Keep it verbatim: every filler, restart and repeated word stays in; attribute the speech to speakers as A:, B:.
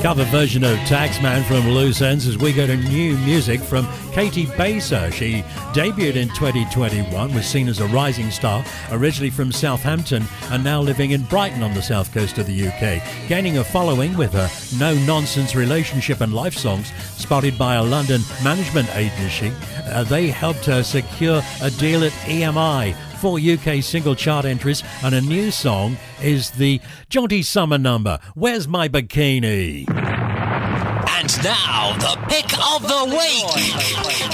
A: Cover version of Taxman from Loose Ends as we go to new music from Katie Baser. She debuted in twenty twenty-one, was seen as a rising star, originally from Southampton and now living in Brighton on the south coast of the U K, gaining a following with her no-nonsense relationship and life songs spotted by a London management agency. Uh, they helped her secure a deal at E M I. Four U K single chart entries and a new song is the jaunty summer number, Where's My Bikini?
B: And now, the pick of the week.